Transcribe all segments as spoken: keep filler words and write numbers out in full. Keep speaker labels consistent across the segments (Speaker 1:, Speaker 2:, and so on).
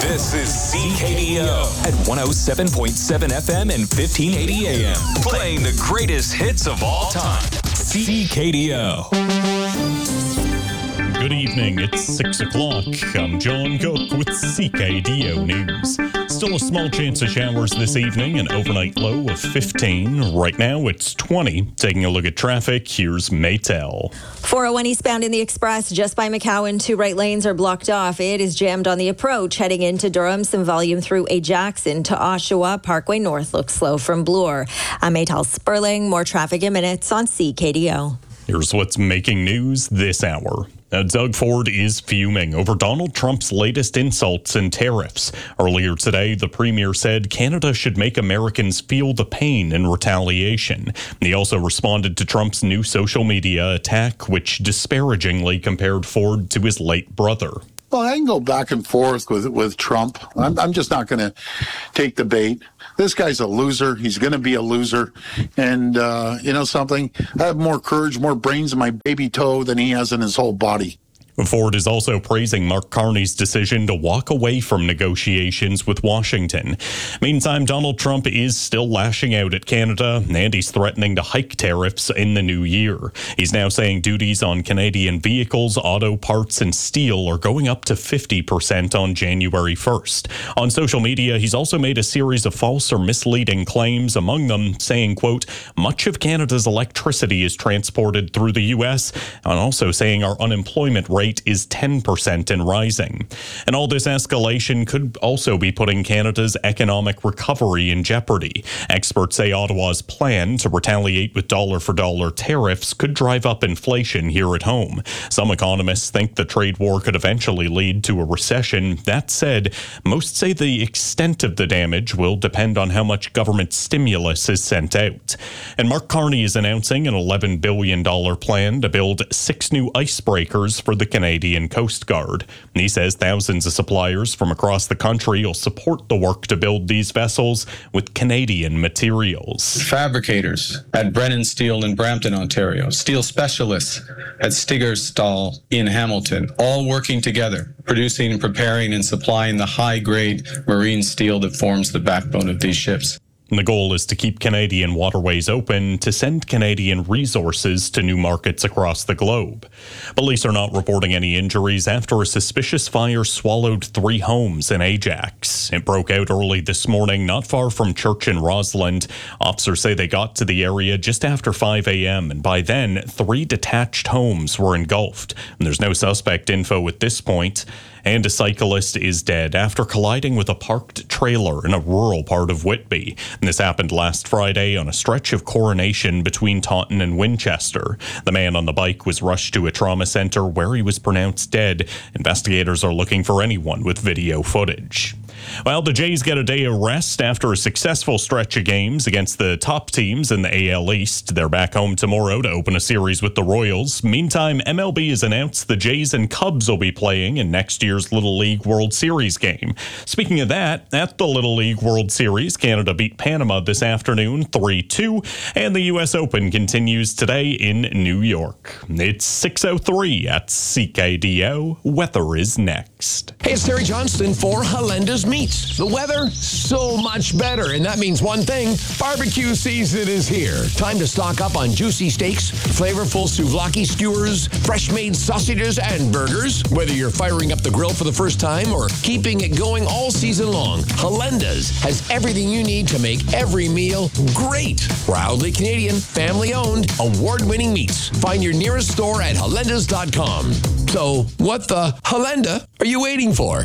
Speaker 1: This is C K D O at one oh seven point seven F M and fifteen eighty A M. Playing the greatest hits of all time. C K D O.
Speaker 2: Good evening, it's six o'clock. I'm John Cook with C K D O News. Still a small chance of showers this evening, an overnight low of fifteen. Right now it's twenty. Taking a look at traffic, here's Maytel.
Speaker 3: four oh one eastbound in the Express, just by McCowan, two right lanes are blocked off. It is jammed on the approach heading into Durham. Some volume through A Jackson to Oshawa. Parkway North looks slow from Bloor. I'm Maytel Sperling. More traffic in minutes on C K D O.
Speaker 2: Here's what's making news this hour. Now, Doug Ford is fuming over Donald Trump's latest insults and tariffs. Earlier today, the premier said Canada should make Americans feel the pain in retaliation. He also responded to Trump's new social media attack, which disparagingly compared Ford to his late brother.
Speaker 4: Well, I can go back and forth with with Trump. I'm, I'm just not going to take the bait. This guy's a loser. He's going to be a loser. And, uh, you know something? I have more courage, more brains in my baby toe than he has in his whole body.
Speaker 2: Ford is also praising Mark Carney's decision to walk away from negotiations with Washington. Meantime, Donald Trump is still lashing out at Canada, and he's threatening to hike tariffs in the new year. He's now saying duties on Canadian vehicles, auto parts, and steel are going up to fifty percent on January first. On social media, he's also made a series of false or misleading claims, among them saying, quote, much of Canada's electricity is transported through the U S, and also saying our unemployment rate is ten percent and rising. And all this escalation could also be putting Canada's economic recovery in jeopardy. Experts say Ottawa's plan to retaliate with dollar-for-dollar tariffs could drive up inflation here at home. Some economists think the trade war could eventually lead to a recession. That said, most say the extent of the damage will depend on how much government stimulus is sent out. And Mark Carney is announcing an eleven billion dollars plan to build six new icebreakers for the Canadian Coast Guard. He says thousands of suppliers from across the country will support the work to build these vessels with Canadian materials.
Speaker 5: Fabricators at Brennan Steel in Brampton, Ontario, steel specialists at Stigerstall in Hamilton, all working together, producing, preparing, and supplying the high-grade marine steel that forms the backbone of these ships.
Speaker 2: The goal is to keep Canadian waterways open to send Canadian resources to new markets across the globe. Police are not reporting any injuries after a suspicious fire swallowed three homes in Ajax. It broke out early this morning, not far from Church in Rossland. Officers say they got to the area just after five a.m., and by then, three detached homes were engulfed. And there's no suspect info at this point. And a cyclist is dead after colliding with a parked trailer in a rural part of Whitby. And this happened last Friday on a stretch of Coronation between Taunton and Winchester. The man on the bike was rushed to a trauma center where he was pronounced dead. Investigators are looking for anyone with video footage. Well, the Jays get a day of rest after a successful stretch of games against the top teams in the A L East. They're back home tomorrow to open a series with the Royals. Meantime, M L B has announced the Jays and Cubs will be playing in next year's Little League World Series game. Speaking of that, at the Little League World Series, Canada beat Panama this afternoon three two, and the U S Open continues today in New York. It's six oh three at C K D O. Weather is next.
Speaker 6: Hey, it's Terry Johnston for Halenda's Meats. The weather, so much better, and that means one thing, barbecue season is here. Time to stock up on juicy steaks, flavorful souvlaki skewers, fresh-made sausages, and burgers. Whether you're firing up the grill for the first time or keeping it going all season long, Halenda's has everything you need to make every meal great. Proudly Canadian, family-owned, award-winning meats. Find your nearest store at halendas dot com. So, what the Halenda are you waiting for?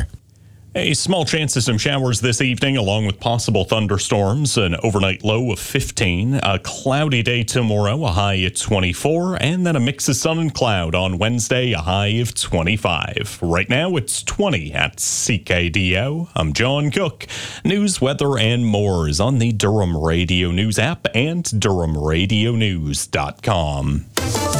Speaker 2: A small chance of some showers this evening, along with possible thunderstorms, an overnight low of fifteen, a cloudy day tomorrow, a high at twenty-four, and then a mix of sun and cloud on Wednesday, a high of twenty-five. Right now, it's twenty at C K D O. I'm John Cook. News, weather, and more is on the Durham Radio News app and durham radio news dot com.